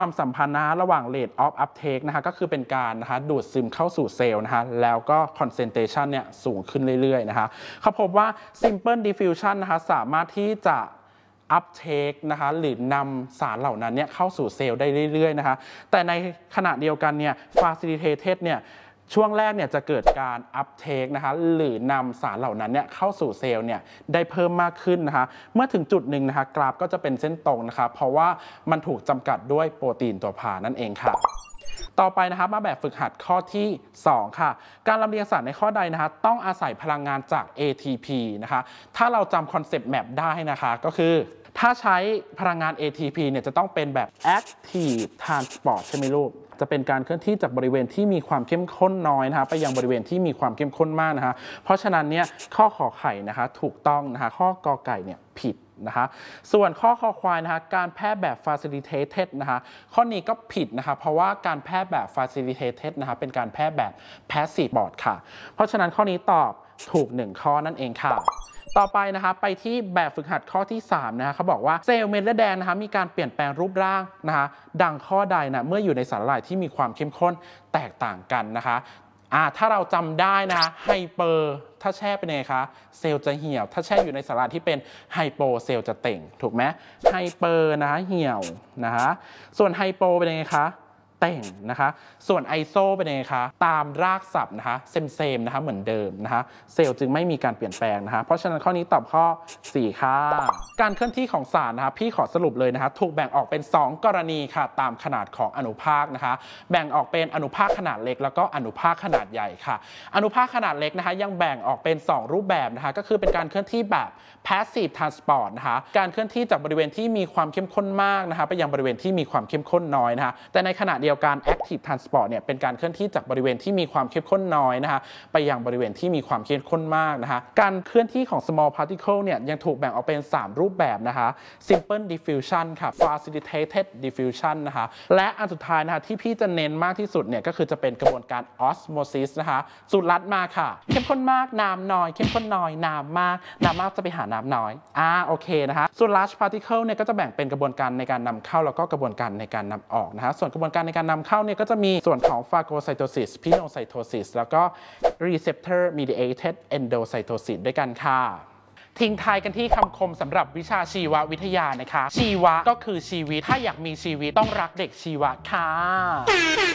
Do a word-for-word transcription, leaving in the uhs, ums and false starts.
ความสัมพันธ์นะระหว่าง rate of uptake นะคะก็คือเป็นการนะคะดูดซึมเข้าสู่เซลล์นะคะแล้วก็ concentration เนี่ยสูงขึ้นเรื่อยๆนะคะเขาพบว่า simple diffusion นะคะสามารถที่จะ uptake นะคะหรือนำสารเหล่านั้นเนี่ยเข้าสู่เซลล์ได้เรื่อยๆนะคะแต่ในขณะเดียวกันเนี่ย facilitated เนี่ยช่วงแรกเนี่ยจะเกิดการ uptake นะคะหรือนำสารเหล่านั้นเนี่ยเข้าสู่เซลล์เนี่ยได้เพิ่มมากขึ้นนะคะเมื่อถึงจุดหนึ่งนะคะกราฟก็จะเป็นเส้นตรงนะคะเพราะว่ามันถูกจำกัดด้วยโปรตีนตัวพานั่นเองค่ะต่อไปนะคะมาแบบฝึกหัดข้อที่สองค่ะการลำเลียงสารในข้อใดนะคะต้องอาศัยพลังงานจาก เอ ที พี นะคะถ้าเราจำคอนเซปต์แมปได้นะคะก็คือถ้าใช้พลังงาน เอ ที พี เนี่ยจะต้องเป็นแบบ active transport ใช่ไหมลูกจะเป็นการเคลื่อนที่จากบริเวณที่มีความเข้มข้นน้อยนะคะไปยังบริเวณที่มีความเข้มข้นมากนะคะเพราะฉะนั้นเนี่ยข้อขอไข่นะคะถูกต้องนะคะข้อกอไก่เนี่ยผิดนะคะส่วนข้อคอควายนะคะการแพทย์แบบ facilitated นะคะข้อนี้ก็ผิดนะคะเพราะว่าการแพทย์แบบ facilitated นะคะเป็นการแพทย์แบบ passive board ค่ะเพราะฉะนั้นข้อนี้ตอบถูกหนึ่งข้อนั่นเองค่ะต่อไปนะคะไปที่แบบฝึกหัดข้อที่สามนะคะเขาบอกว่าเซลล์เม็ดเลือดแดงนะคะมีการเปลี่ยนแปลงรูปร่างนะคะดังข้อใดนะเมื่ออยู่ในสารละลายที่มีความเข้มข้นแตกต่างกันนะคะอ่าถ้าเราจำได้นะคะไฮเปอร์ถ้าแช่เป็นไงคะเซลล์จะเหี่ยวถ้าแช่อยู่ในสารละลายที่เป็นไฮโปเซลล์จะเต่งถูกไหมไฮเปอร์นะคะเหี่ยวนะคะส่วนไฮโปเป็นยังไงคะเต่งนะคะส่วนไอโซเป็นยังไงคะตามรากศัพท์นะคะเซมเซมนะคะเหมือนเดิมนะคะเซลล์จึงไม่มีการเปลี่ยนแปลงนะคะเพราะฉะนั้นข้อนี้ตอบข้อสี่ค่ะการเคลื่อนที่ของสารนะคะพี่ขอสรุปเลยนะคะถูกแบ่งออกเป็นสองกรณีค่ะตามขนาดของอนุภาคนะคะแบ่งออกเป็นอนุภาคขนาดเล็กแล้วก็อนุภาคขนาดใหญ่ค่ะอนุภาคขนาดเล็กนะคะยังแบ่งออกเป็นสองรูปแบบนะคะก็คือเป็นการเคลื่อนที่แบบ passive transport นะคะการเคลื่อนที่จากบริเวณที่มีความเข้มข้นมากนะคะไปยังบริเวณที่มีความเข้มข้นน้อยนะคะแต่ในขณะเดียวกัน active transport เนี่ยเป็นการเคลื่อนที่จากบริเวณที่มีความเข้มข้นน้อยนะคะไปยังบริเวณที่มีความเข้มข้นมากนะคะการเคลื่อนที่ของ small particle เนี่ยยังถูกแบ่งออกเป็นสามรูปแบบนะคะ simple diffusion ค่ะ facilitated diffusion นะคะและอันสุดท้ายนะคะที่พี่จะเน้นมากที่สุดเนี่ยก็คือจะเป็นกระบวนการ osmosis นะคะสูตรลัดมาค่ะเข้มข้นมากน้ำน้อยเข้มข้นน้อยน้ำมากน้ำมากจะไปหาน้ำน้อยอ่าโอเคนะคะส่วน large particle เนี่ยก็จะแบ่งเป็นกระบวนการในการนำเข้าแล้วก็กระบวนการในการนำออกนะคะส่วนกระบวนการในการนำเข้าเนี่ยก็จะมีส่วนของ phagocytosis pinocytosis แล้วก็ receptor mediated endocytosis ด้วยกันค่ะทิ้งท้ายกันที่คำคมสำหรับวิชาชีววิทยานะคะชีวะก็คือชีวิตถ้าอยากมีชีวิตต้องรักเด็กชีวะค่ะ